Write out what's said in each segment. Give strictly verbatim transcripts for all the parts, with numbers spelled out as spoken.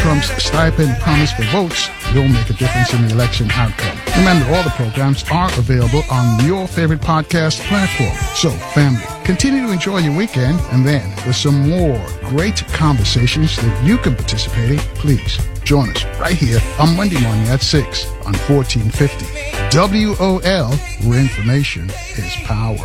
Trump's stipend promise for votes, you'll make a difference in the election outcome. Remember, all the programs are available on your favorite podcast platform. So, family, continue to enjoy your weekend, and then with some more great conversations that you can participate in, please join us right here on Monday morning at six on fourteen fifty. W O L, where information is power.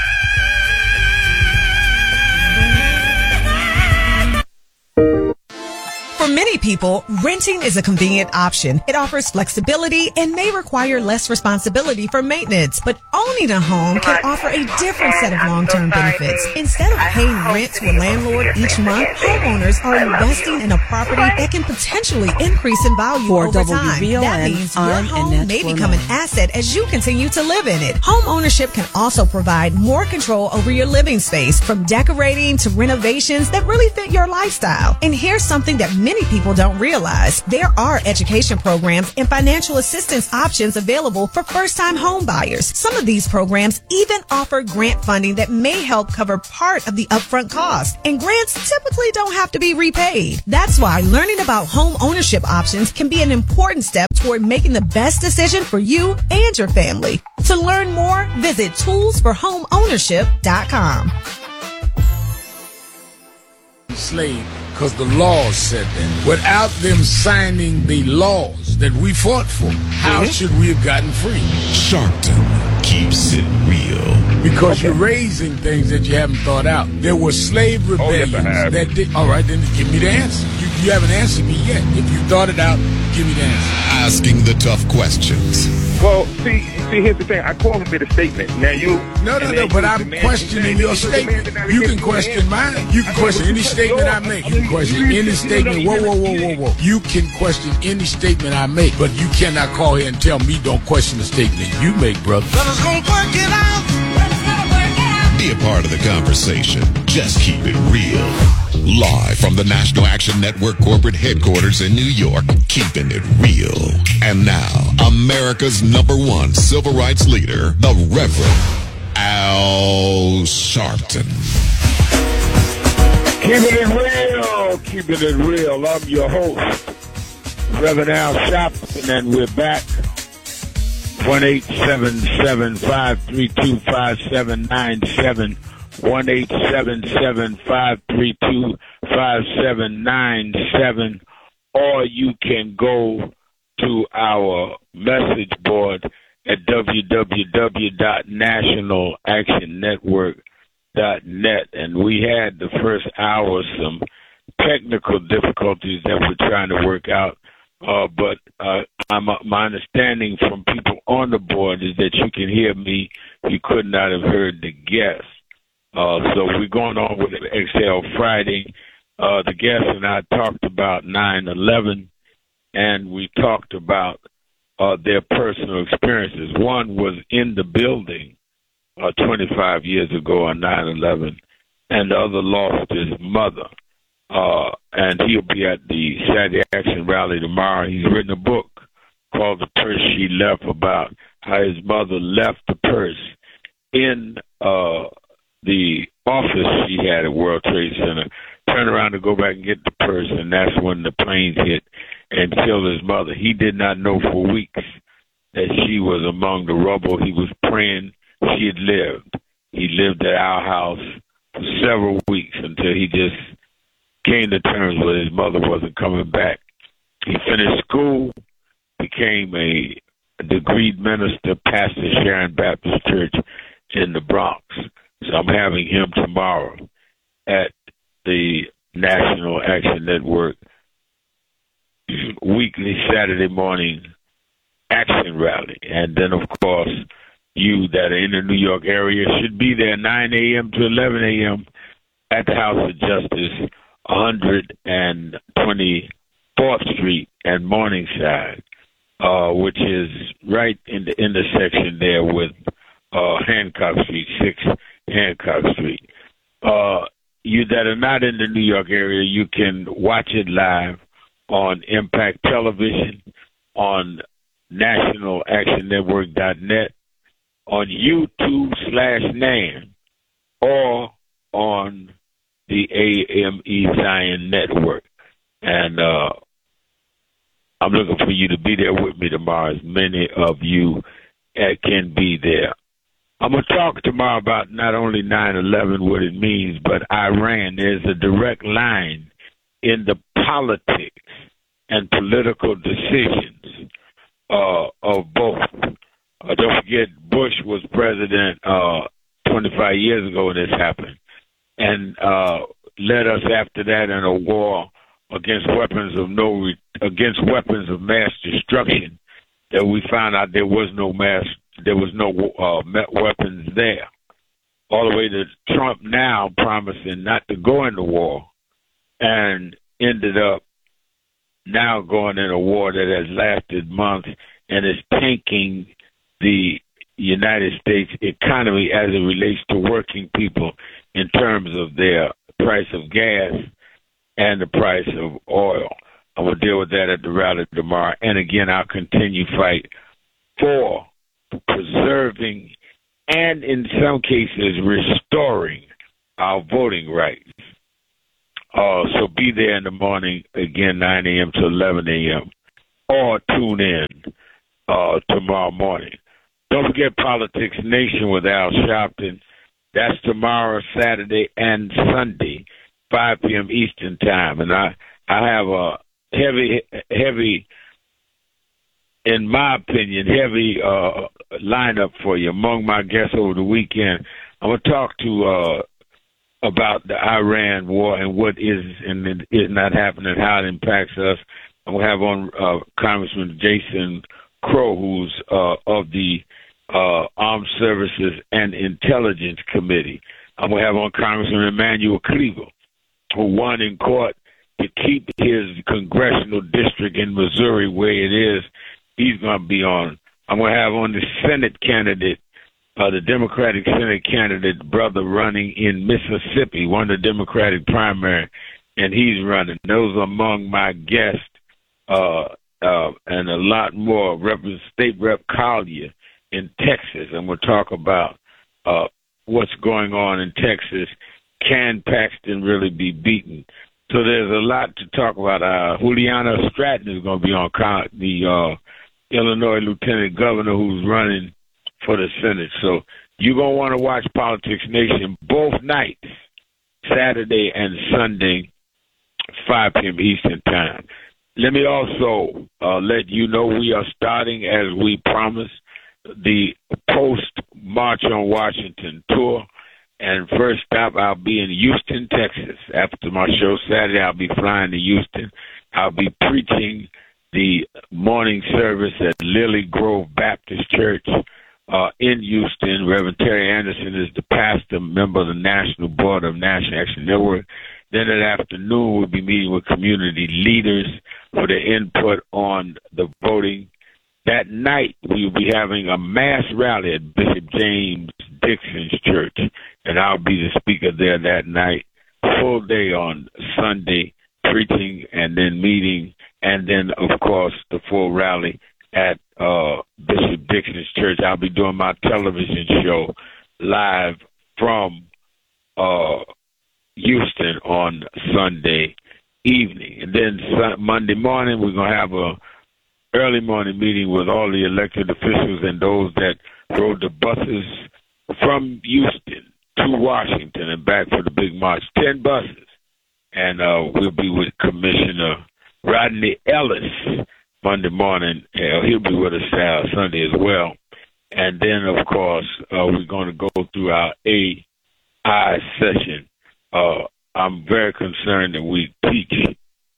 For many people, renting is a convenient option. It offers flexibility and may require less responsibility for maintenance. But owning a home can offer a different set of long-term benefits. Instead of paying rent to a landlord each month, homeowners are investing in a property that can potentially increase in value For over W time. B O N, That means your I'm home Annette may Foreman. become an asset as you continue to live in it. Home ownership can also provide more control over your living space, from decorating to renovations that really fit your lifestyle. And here's something that many people don't realize. There are education programs and financial assistance options available for first-time home buyers. Some of these programs even offer grant funding that may help cover part of the upfront cost. And grants typically don't have to be repaid. That's why learning about home ownership options can be an important step toward making the best decision for you and your family. To learn more, visit tools for home ownership dot com. Slave, because the laws said that. Without them signing the laws that we fought for, how mm-hmm. should we have gotten free? Sharpton keeps it real. Because okay. you're raising things that you haven't thought out. There were slave rebellions oh, yes, that did. All right, then give me the answer. You, you haven't answered me yet. If you thought it out, give me the answer. Asking the tough questions. Well, see, see, here's the thing. I call him a statement. Now you. No, no, no. But I'm questioning your statement. You can question mine. You can question any statement I make. You can question any statement. Whoa, whoa, whoa, whoa, whoa. You can question any statement I make, but you cannot call here and tell me don't question the statement you make, brother. Brothers gonna work it out. Brothers gonna work it out. Be a part of the conversation. Just keep it real. Live from the National Action Network corporate headquarters in New York, keeping it real. And now, America's number one civil rights leader, the Reverend Al Sharpton. Keeping it real, keeping it real. I'm your host, Reverend Al Sharpton, and we're back. one eight seven seven, five three two, five seven nine seven. one eight seven seven, five three two, five seven nine seven, or you can go to our message board at w w w dot national action network dot net. And we had the first hour some technical difficulties that we're trying to work out, uh, but uh, I'm, uh, my understanding from people on the board is that you can hear me. You could not have heard the guest. Uh, so we're going on with X L Friday. Uh, the guest and I talked about nine eleven, and we talked about uh, their personal experiences. One was in the building uh, twenty-five years ago on nine eleven, and the other lost his mother. Uh, and he'll be at the Saturday Action Rally tomorrow. He's written a book called The Purse She Left, about how his mother left the purse in uh the office she had at World Trade Center, turned around to go back and get the purse, and that's when the planes hit and killed his mother. He did not know for weeks that she was among the rubble. He was praying she had lived. He lived at our house for several weeks until he just came to terms with his mother wasn't coming back. He finished school, became a degreed minister, pastor Sharon Baptist Church in the Bronx. So I'm having him tomorrow at the National Action Network weekly Saturday morning action rally. And then, of course, you that are in the New York area should be there nine a.m. to eleven a.m. at the House of Justice, one twenty-fourth Street and Morningside, uh, which is right in the intersection there with uh, Hancock Street, six Hancock Street. Uh, you that are not in the New York area, you can watch it live on Impact Television, on national action network dot net, on YouTube slash Nan, or on the A M E Zion Network. And uh, I'm looking for you to be there with me tomorrow, as many of you uh, can be there. I'm going to talk tomorrow about not only nine eleven, what it means, but Iran. There's a direct line in the politics and political decisions uh, of both. Uh, don't forget, Bush was president uh, twenty-five years ago when this happened, and uh, led us after that in a war against weapons of no re- against weapons of mass destruction. That we found out there was no mass, there was no uh, weapons there. All the way to Trump now promising not to go into war, and ended up now going in a war that has lasted months and is tanking the United States economy as it relates to working people in terms of their price of gas and the price of oil. I will deal with that at the rally tomorrow. And again, I'll continue fight for preserving and in some cases restoring our voting rights. Uh, so be there in the morning, again, nine a.m. to eleven a.m. or tune in uh, tomorrow morning. Don't forget Politics Nation with Al Sharpton. That's tomorrow, Saturday, and Sunday, five p.m. Eastern Time. And I, I have a heavy, heavy, in my opinion, heavy uh, lineup for you. Among my guests over the weekend, I'm going to talk to uh, about the Iran war and what is and is not happening, how it impacts us. I'm going to have on uh, Congressman Jason Crow, who's uh, of the uh, Armed Services and Intelligence Committee. I'm going to have on Congressman Emmanuel Cleaver, who won in court to keep his congressional district in Missouri where it is. He's going to be on. I'm going to have on the Senate candidate, uh, the Democratic Senate candidate, brother running in Mississippi, won the Democratic primary, and he's running. Those are among my guests, uh, uh, and a lot more. Rep- State Rep Collier in Texas, and we'll talk about uh, what's going on in Texas. Can Paxton really be beaten? So there's a lot to talk about. Uh, Juliana Stratton is going to be on con- the uh, Illinois Lieutenant Governor who's running for the Senate. So you're going to want to watch Politics Nation both nights, Saturday and Sunday, five p.m. Eastern Time. Let me also uh, let you know we are starting, as we promised, the post-March on Washington tour. And first stop, I'll be in Houston, Texas. After my show Saturday, I'll be flying to Houston. I'll be preaching the morning service at Lily Grove Baptist Church uh, in Houston. Reverend Terry Anderson is the pastor, member of the National Board of National Action Network. Then that afternoon, we'll be meeting with community leaders for their input on the voting. That night, we'll be having a mass rally at Bishop James Dixon's church, and I'll be the speaker there that night. Full day on Sunday, preaching and then meeting, and then, of course, the full rally at uh, Bishop Dixon's church. I'll be doing my television show live from uh, Houston on Sunday evening. And then Monday morning, we're going to have a early morning meeting with all the elected officials and those that rode the buses from Houston to Washington and back for the big march. Ten buses. And uh, we'll be with Commissioner Rodney Ellis Monday morning. Uh, he'll be with us uh, Sunday as well. And then, of course, uh, we're going to go through our A I session. Uh, I'm very concerned that we teach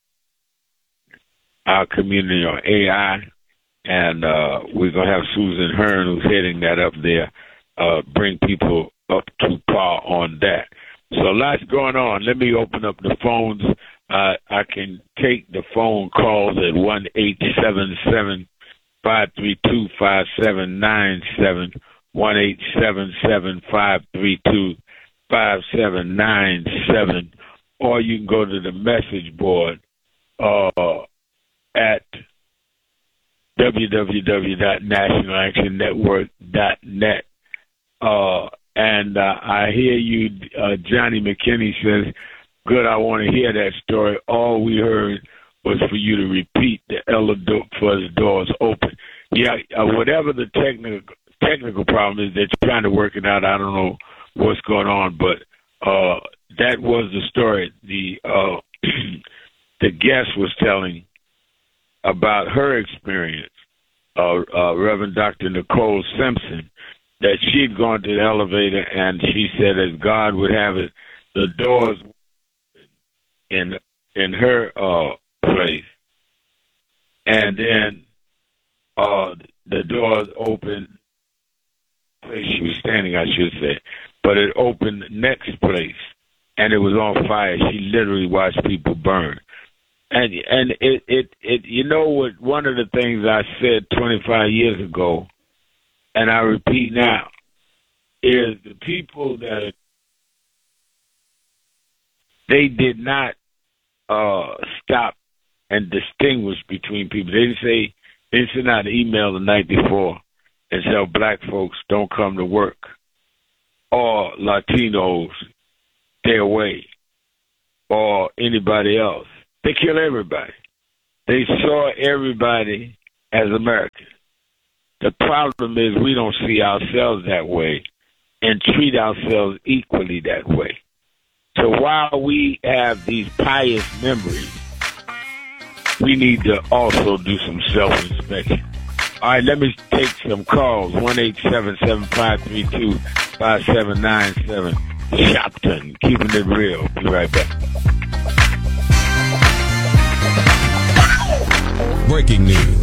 our community on A I, and uh, we're going to have Susan Hearn, who's heading that up there, uh, bring people up to par on that. So lots going on. Let me open up the phones. Uh, I can take the phone calls at one eight seven seven, five three two, five seven nine seven, one eight seven seven, five three two, five seven nine seven, or you can go to the message board uh, at w w w dot national action network dot net. Uh, and uh, I hear you, uh, Johnny McKinney says, good, I want to hear that story. All we heard was for you to repeat the elevator for the doors open. Yeah, uh, whatever the technical technical problem is, they're trying to work it out. I don't know what's going on, but uh, that was the story. The uh, the guest was telling about her experience, uh, uh, Reverend Doctor Nicole Simpson, that she'd gone to the elevator and she said, as God would have it, the doors in in her uh, place, and then uh, the doors opened. Place she was standing, I should say, but it opened the next place, and it was on fire. She literally watched people burn, and and it it, it you know what? One of the things I said twenty-five years ago, and I repeat now, is the people that they did not uh, stop and distinguish between people. They didn't say they didn't send out an email the night before and tell black folks don't come to work, or Latinos stay away, or anybody else. They kill everybody. They saw everybody as Americans. The problem is we don't see ourselves that way and treat ourselves equally that way. So while we have these pious memories, we need to also do some self-inspection. All right, let me take some calls. one eight seven seven five three two five seven nine seven. Shopton, keeping it real. Be right back. Breaking news.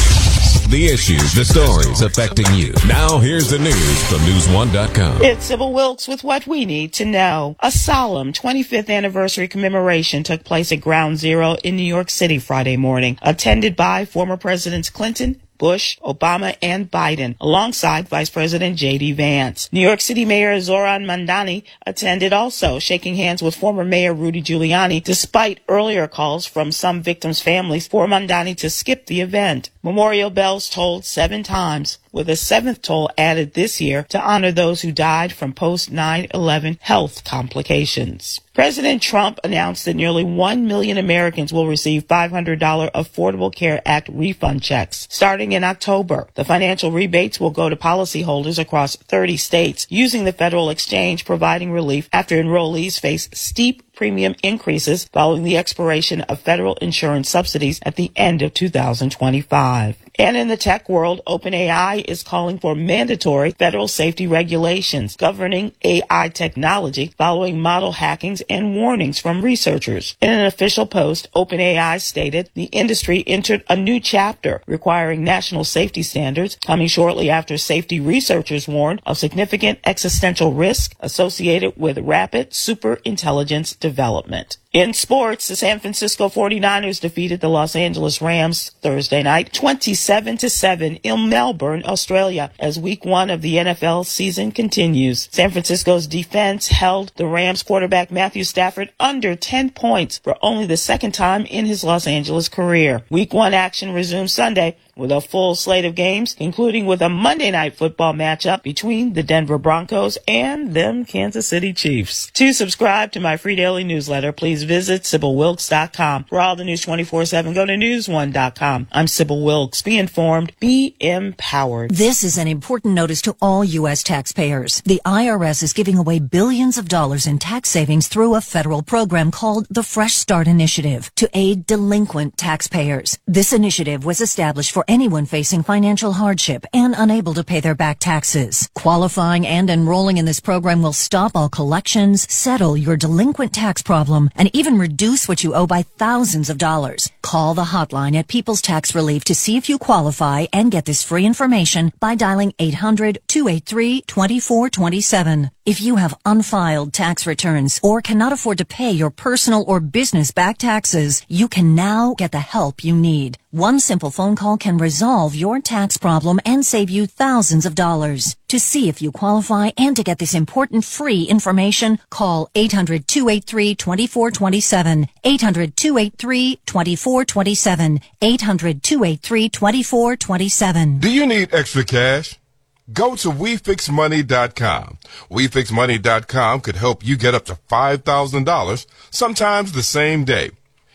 The issues, the stories affecting you. Now here's the news from news one dot com. It's Sybil Wilkes with what we need to know. A solemn twenty-fifth anniversary commemoration took place at Ground Zero in New York City Friday morning, attended by former Presidents Clinton, Bush, Obama, and Biden, alongside Vice President J D. Vance. New York City Mayor Zohran Mamdani attended also, shaking hands with former Mayor Rudy Giuliani, despite earlier calls from some victims' families for Mamdani to skip the event. Memorial bells tolled seven times, with a seventh toll added this year to honor those who died from post nine eleven health complications. President Trump announced that nearly one million Americans will receive five hundred dollars Affordable Care Act refund checks starting in October. The financial rebates will go to policyholders across thirty states using the federal exchange, providing relief after enrollees face steep premium increases following the expiration of federal insurance subsidies at the end of two thousand twenty-five. And in the tech world, OpenAI is calling for mandatory federal safety regulations governing A I technology following model hackings and warnings from researchers. In an official post, OpenAI stated the industry entered a new chapter requiring national safety standards, coming shortly after safety researchers warned of significant existential risk associated with rapid superintelligence development. In sports, the San Francisco forty-niners defeated the Los Angeles Rams Thursday night twenty-seven to seven in Melbourne, Australia, as week one of the N F L season continues. San Francisco's defense held the Rams quarterback Matthew Stafford under ten points for only the second time in his Los Angeles career. Week one action resumes Sunday with a full slate of games, including with a Monday Night Football matchup between the Denver Broncos and them Kansas City Chiefs. To subscribe to my free daily newsletter, please visit Sybil Wilkes dot com. For all the news twenty-four seven, go to news one dot com. I'm Sybil Wilkes. Be informed. Be empowered. This is an important notice to all U S taxpayers. The I R S is giving away billions of dollars in tax savings through a federal program called the Fresh Start Initiative to aid delinquent taxpayers. This initiative was established for anyone facing financial hardship and unable to pay their back taxes. Qualifying and enrolling in this program will stop all collections, settle your delinquent tax problem, and even reduce what you owe by thousands of dollars. Call the hotline at People's Tax Relief to see if you qualify and get this free information by dialing eight hundred, two eight three, two four two seven. If you have unfiled tax returns or cannot afford to pay your personal or business back taxes, you can now get the help you need. One simple phone call can resolve your tax problem and save you thousands of dollars. To see if you qualify and to get this important free information, call eight hundred, two eight three, two four two seven, eight hundred, two eight three, two four two seven, eight hundred, two eight three, two four two seven. Do you need extra cash? Go to we fix money dot com. we fix money dot com could help you get up to five thousand dollars, sometimes the same day.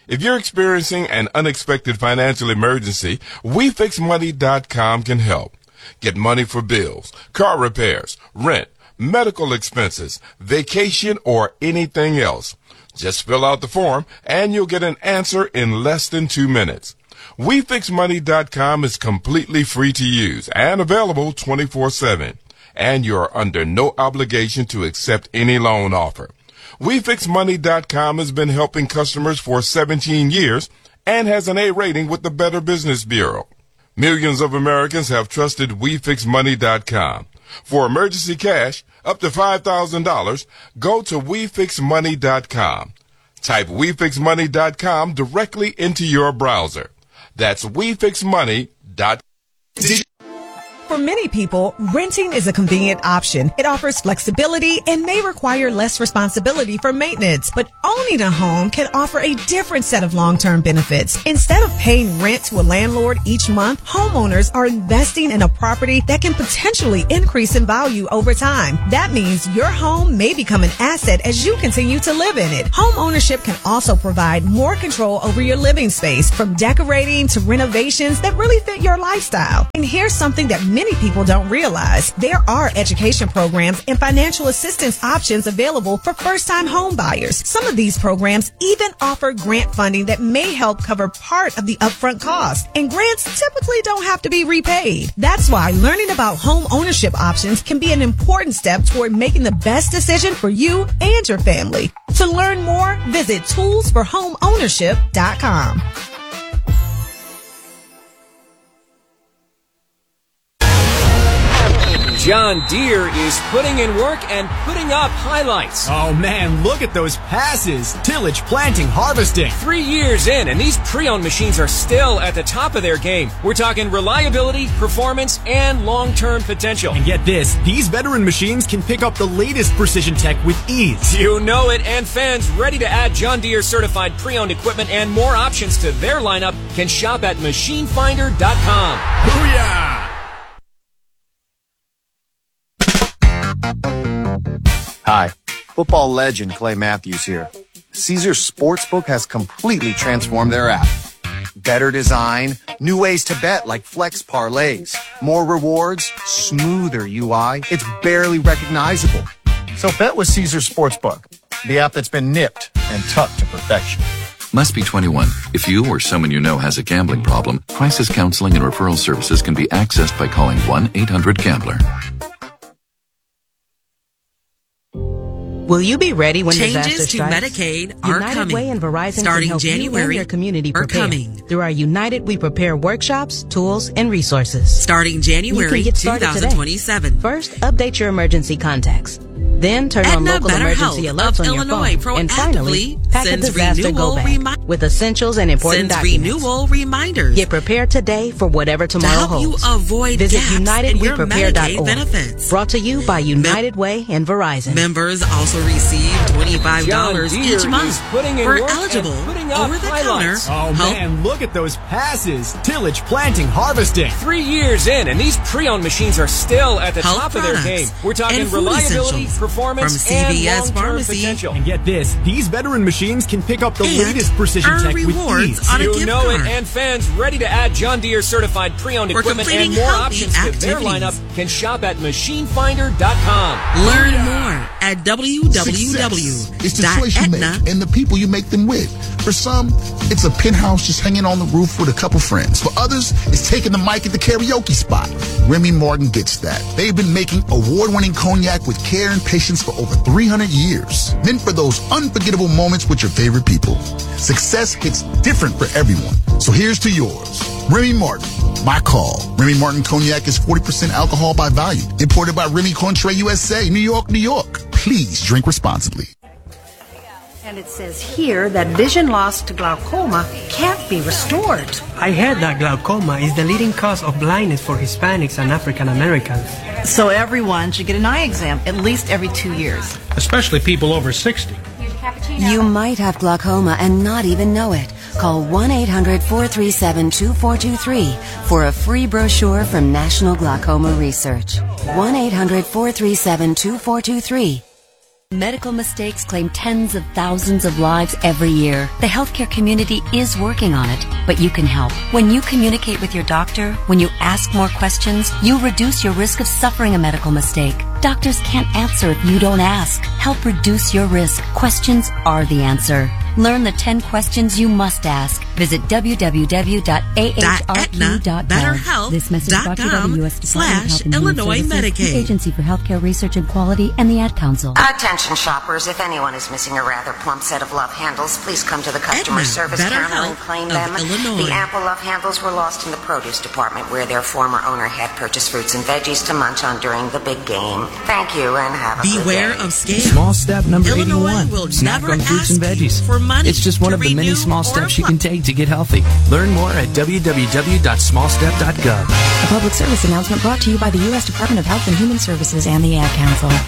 If you're experiencing an unexpected financial emergency, we fix money dot com can help. Get money for bills, car repairs, rent, medical expenses, vacation, or anything else. Just fill out the form and you'll get an answer in less than two minutes. we fix money dot com is completely free to use and available twenty-four seven. And you're under no obligation to accept any loan offer. we fix money dot com has been helping customers for seventeen years and has an A rating with the Better Business Bureau. Millions of Americans have trusted we fix money dot com. For emergency cash, up to five thousand dollars, go to we fix money dot com. Type we fix money dot com directly into your browser. That's we fix money dot com. For many people, renting is a convenient option. It offers flexibility and may require less responsibility for maintenance. But owning a home can offer a different set of long-term benefits. Instead of paying rent to a landlord each month, homeowners are investing in a property that can potentially increase in value over time. That means your home may become an asset as you continue to live in it. Home ownership can also provide more control over your living space, from decorating to renovations that really fit your lifestyle. And here's something that many Many people don't realize. There are education programs and financial assistance options available for first-time home buyers. Some of these programs even offer grant funding that may help cover part of the upfront cost. And grants typically don't have to be repaid. That's why learning about home ownership options can be an important step toward making the best decision for you and your family. To learn more, visit tools for home ownership dot com. John Deere is putting in work and putting up highlights. Oh man, look at those passes. Tillage, planting, harvesting. Three years in, and these pre-owned machines are still at the top of their game. We're talking reliability, performance, and long-term potential. And get this, these veteran machines can pick up the latest precision tech with ease. You know it, and fans ready to add John Deere certified pre-owned equipment and more options to their lineup can shop at machine finder dot com. Booyah! Hi, football legend Clay Matthews here. Caesars Sportsbook has completely transformed their app. Better design, new ways to bet like flex parlays, more rewards, smoother U I. It's barely recognizable. So bet with Caesars Sportsbook, the app that's been nipped and tucked to perfection. Must be twenty-one. If you or someone you know has a gambling problem, crisis counseling and referral services can be accessed by calling one eight hundred gambler. Will you be ready when Changes disaster strikes? Changes to Medicaid are United coming. Way and Verizon Starting can help January you and your community are prepare. coming. Through our United We Prepare workshops, tools, and resources. Starting January you can get started twenty twenty-seven. Today. First, update your emergency contacts. Then turn Aetna on local Better emergency Health alerts of on Illinois your phone. And finally, pack a sends disaster renewal go bag remi- with essentials and important sends documents. renewal reminders. Get prepared today for whatever tomorrow to help holds. you avoid Visit gaps United in We your Prepare dot Medicaid org. benefits. Brought to you by United Way and Verizon. Members also receive twenty-five dollars John Deere each month is putting in for work eligible and putting up over-the-counter highlights. Oh help. man, look at those passes. Tillage, planting, harvesting. Three years in, and these pre-owned machines are still at the Health top of their game. products We're talking and food reliability, essentials performance, from C V S and long-term Pharmacy. potential. And get this, these veteran machines can pick up the And latest precision earn tech with rewards ease. on a You gift know card. it, and fans ready to add John Deere certified pre-owned For equipment and completing more healthy options to their activities. lineup can shop at machine finder dot com. Learn more at w w w It's the dot choice you aetna make and the people you make them with. For some, it's a penthouse just hanging on the roof with a couple friends. For others, it's taking the mic at the karaoke spot. Remy Martin gets that. They've been making award-winning cognac with care and patience for over three hundred years. Then for those unforgettable moments with your favorite people. Success hits different for everyone. So here's to yours. Remy Martin, my call. Remy Martin Cognac is forty percent alcohol by volume. Imported by Remy Cointreau U S A, New York, New York. Please drink responsibly. And it says here that vision loss to glaucoma can't be restored. I heard that glaucoma is the leading cause of blindness for Hispanics and African Americans. So everyone should get an eye exam at least every two years. Especially people over sixty. You might have glaucoma and not even know it. Call one eight hundred four three seven two four two three for a free brochure from National Glaucoma Research. one eight hundred four three seven two four two three. Medical mistakes claim tens of thousands of lives every year. The healthcare community is working on it, but you can help. When you communicate with your doctor, when you ask more questions, you reduce your risk of suffering a medical mistake. Doctors can't answer if you don't ask. Help reduce your risk. Questions are the answer. Learn the ten questions you must ask. Visit w w w dot a h r q dot gov. This message brought to you by the U S Department of Health and Human Illinois Services, Medicaid. the Agency for Healthcare Research and Quality, and the Ad Council. Attention shoppers, if anyone is missing a rather plump set of love handles, please come to the customer Aetna, service Better counter and Health claim of them. Illinois. The ample love handles were lost in the produce department where their former owner had purchased fruits and veggies to munch on during the big game. Thank you and have a Beware good day. of scams. Small step number Illinois eighty-one. will Snack never on fruits and ask veggies. you for money It's just one to of the many renew small or steps you apply. can take to get healthy. Learn more at w w w dot small step dot gov. A public service announcement brought to you by the U S Department of Health and Human Services and the Ad Council.